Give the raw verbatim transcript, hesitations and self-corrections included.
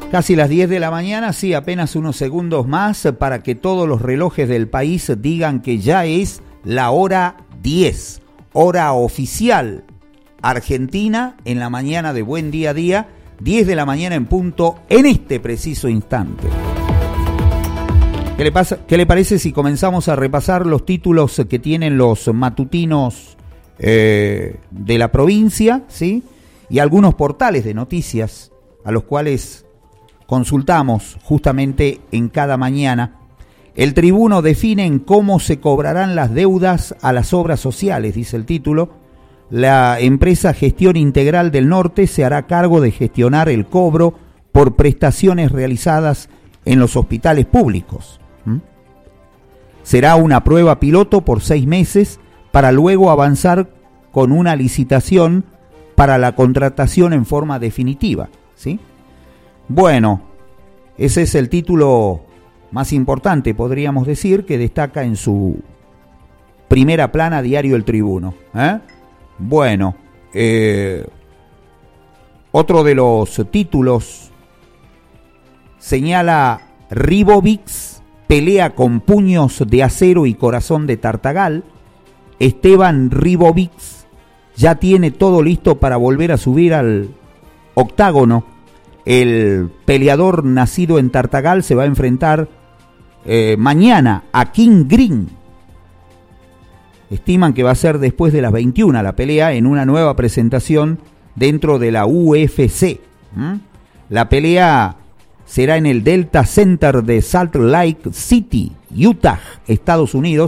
Casi las diez de la mañana, sí, apenas unos segundos más para que todos los relojes del país digan que ya es la hora diez, hora oficial argentina en la mañana de Buen Día a Día, diez de la mañana en punto en este preciso instante. ¿Qué le pasa, qué le parece si comenzamos a repasar los títulos que tienen los matutinos eh, de la provincia, ¿sí? Y algunos portales de noticias a los cuales consultamos justamente en cada mañana. El Tribuno define en cómo se cobrarán las deudas a las obras sociales, dice el título. La empresa Gestión Integral del Norte se hará cargo de gestionar el cobro por prestaciones realizadas en los hospitales públicos. ¿Mm? Será una prueba piloto por seis meses para luego avanzar con una licitación para la contratación en forma definitiva, ¿sí? Bueno, ese es el título más importante, podríamos decir, que destaca en su primera plana diario El Tribuno. ¿eh? Bueno, eh, otro de los títulos señala Ribovix pelea con puños de acero y corazón de Tartagal. Esteban Ribovix ya tiene todo listo para volver a subir al octágono. El peleador nacido en Tartagal se va a enfrentar eh, mañana a King Green. Estiman que va a ser después de las veintiuna la pelea en una nueva presentación dentro de la U F C. ¿Mm? La pelea será en el Delta Center de Salt Lake City, Utah, Estados Unidos.